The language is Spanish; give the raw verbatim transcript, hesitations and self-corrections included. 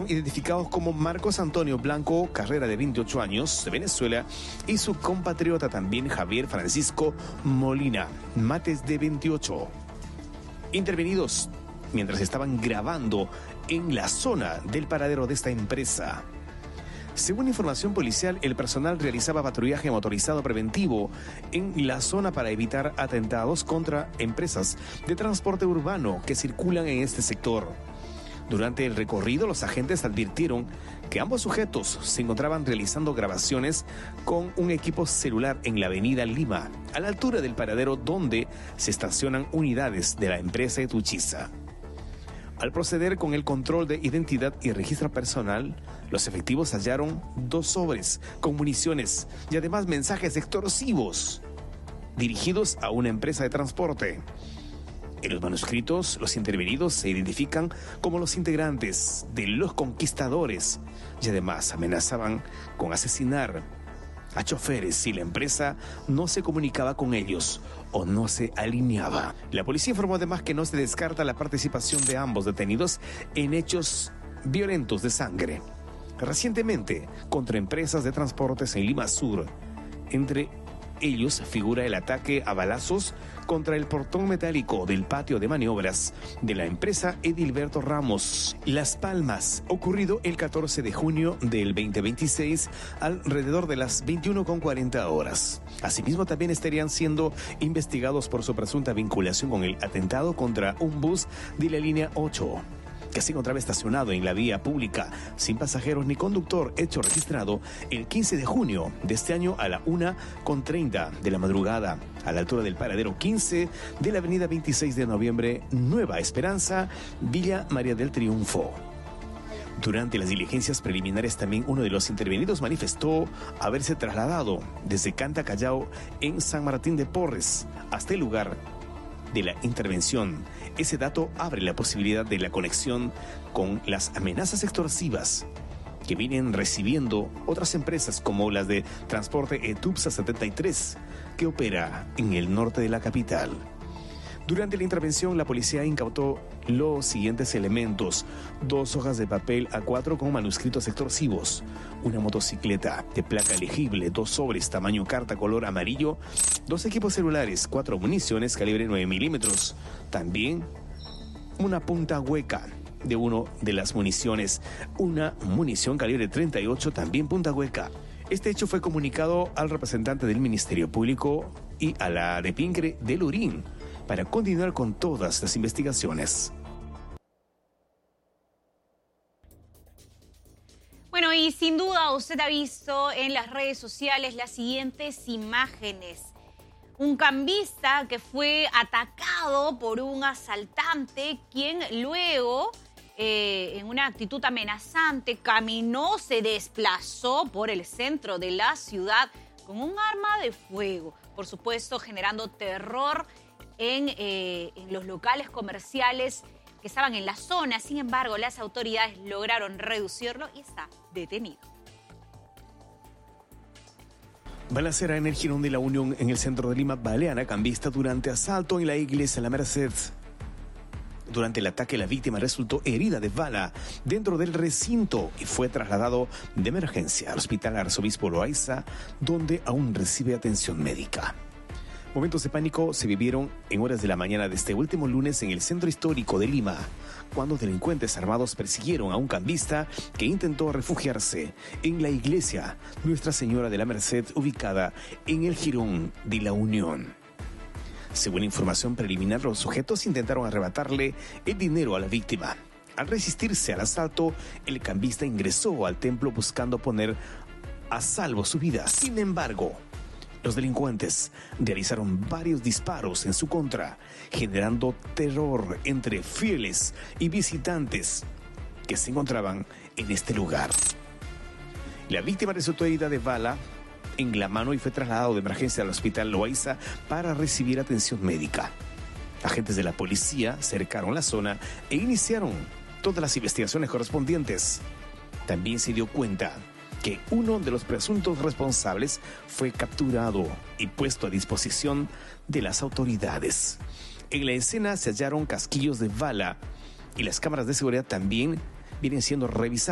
fueron identificados como Marcos Antonio Blanco Carrera, de veintiocho años, de Venezuela, y su compatriota también Javier Francisco Molina Mates, de veintiocho. Intervenidos mientras estaban grabando en la zona del paradero de esta empresa. Según información policial, el personal realizaba patrullaje motorizado preventivo en la zona para evitar atentados contra empresas de transporte urbano que circulan en este sector. Durante el recorrido, los agentes advirtieron que ambos sujetos se encontraban realizando grabaciones con un equipo celular en la avenida Lima, a la altura del paradero donde se estacionan unidades de la empresa Etuchiza. Al proceder con el control de identidad y registro personal, los efectivos hallaron dos sobres con municiones y además mensajes extorsivos dirigidos a una empresa de transporte. En los manuscritos, los intervenidos se identifican como los integrantes de Los Conquistadores y además amenazaban con asesinar a choferes si la empresa no se comunicaba con ellos o no se alineaba. La policía informó además que no se descarta la participación de ambos detenidos en hechos violentos de sangre recientemente contra empresas de transportes en Lima Sur. Entre ellos figura el ataque a balazos contra el portón metálico del patio de maniobras de la empresa Edilberto Ramos Las Palmas, ocurrido el catorce de junio del veinte veintiséis alrededor de las veintiuna con cuarenta horas. Asimismo, también estarían siendo investigados por su presunta vinculación con el atentado contra un bus de la línea ocho, que se encontraba estacionado en la vía pública sin pasajeros ni conductor, hecho registrado el quince de junio de este año a la una con treinta de la madrugada, a la altura del paradero quince de la avenida veintiséis de noviembre, Nueva Esperanza, Villa María del Triunfo. Durante las diligencias preliminares, también uno de los intervenidos manifestó haberse trasladado desde Canta Callao en San Martín de Porres hasta el lugar de la intervención. Ese dato abre la posibilidad de la conexión con las amenazas extorsivas que vienen recibiendo otras empresas como las de transporte Etupsa setenta y tres, que opera en el norte de la capital. Durante la intervención, la policía incautó los siguientes elementos: dos hojas de papel A cuatro con manuscritos extorsivos, una motocicleta de placa legible, dos sobres tamaño carta color amarillo, dos equipos celulares, cuatro municiones calibre nueve milímetros, también una punta hueca de uno de las municiones, una munición calibre treinta y ocho, también punta hueca. Este hecho fue comunicado al representante del Ministerio Público y a la de Pincre de Lurín para continuar con todas las investigaciones. Bueno, y sin duda usted ha visto en las redes sociales las siguientes imágenes. Un cambista que fue atacado por un asaltante, quien luego, eh, en una actitud amenazante, caminó, se desplazó por el centro de la ciudad con un arma de fuego, por supuesto generando terror en, eh, en los locales comerciales que estaban en la zona. Sin embargo, las autoridades lograron reducirlo y está detenido. Balacera en el Jirón de la Unión, en el centro de Lima. Balean a cambista durante asalto en la iglesia La Merced. Durante el ataque, la víctima resultó herida de bala dentro del recinto y fue trasladado de emergencia al Hospital Arzobispo Loaiza, donde aún recibe atención médica. Momentos de pánico se vivieron en horas de la mañana de este último lunes en el centro histórico de Lima, cuando delincuentes armados persiguieron a un cambista que intentó refugiarse en la iglesia Nuestra Señora de la Merced, ubicada en el Jirón de la Unión. Según información preliminar, los sujetos intentaron arrebatarle el dinero a la víctima. Al resistirse al asalto, el cambista ingresó al templo buscando poner a salvo su vida. Sin embargo, los delincuentes realizaron varios disparos en su contra, generando terror entre fieles y visitantes que se encontraban en este lugar. La víctima resultó herida de bala en la mano y fue trasladado de emergencia al Hospital Loaiza para recibir atención médica. Agentes de la policía cercaron la zona e iniciaron todas las investigaciones correspondientes. También se dio cuenta que uno de los presuntos responsables fue capturado y puesto a disposición de las autoridades. En la escena se hallaron casquillos de bala y las cámaras de seguridad también vienen siendo revisadas.